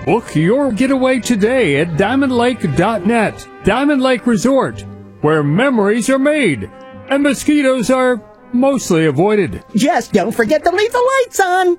Book your getaway today at DiamondLake.net. Diamond Lake Resort, where memories are made and mosquitoes are mostly avoided. Just don't forget to leave the lights on.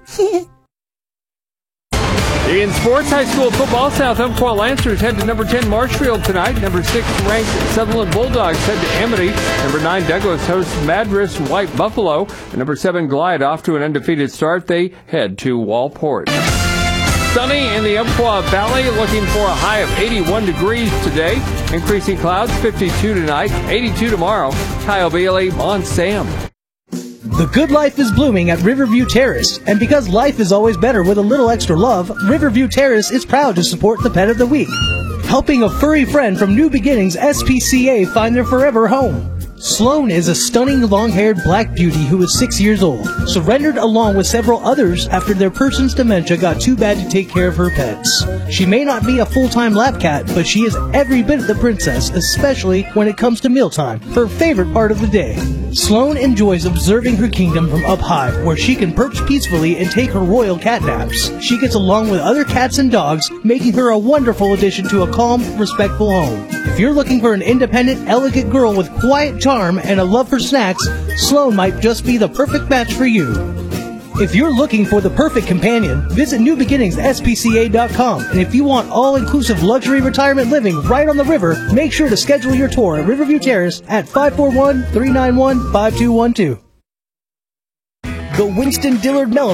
In sports, high school football, South Umpqua Lancers head to number 10 Marshfield tonight. Number 6 ranked Sutherland Bulldogs head to Amity. Number 9 Douglas hosts Madras White Buffalo. And number 7 Glide off to an undefeated start. They head to Walport. Sunny in the Umpqua Valley, looking for a high of 81 degrees today. Increasing clouds, 52 tonight, 82 tomorrow. Kyle Bailey on Sam. The good life is blooming at Riverview Terrace, and because life is always better with a little extra love, Riverview Terrace is proud to support the Pet of the Week, helping a furry friend from New Beginnings SPCA find their forever home. Sloan is a stunning long-haired black beauty who is 6 years old, surrendered along with several others after their person's dementia got too bad to take care of her pets. She may not be a full-time lap cat, but she is every bit the princess, especially when it comes to mealtime, her favorite part of the day. Sloan enjoys observing her kingdom from up high, where she can perch peacefully and take her royal cat naps. She gets along with other cats and dogs, making her a wonderful addition to a calm, respectful home. If you're looking for an independent, elegant girl with quiet charm and a love for snacks, Sloan might just be the perfect match for you. If you're looking for the perfect companion, visit NewBeginningsSPCA.com. And if you want all-inclusive luxury retirement living right on the river, make sure to schedule your tour at Riverview Terrace at 541-391-5212. The Winston Dillard Mellon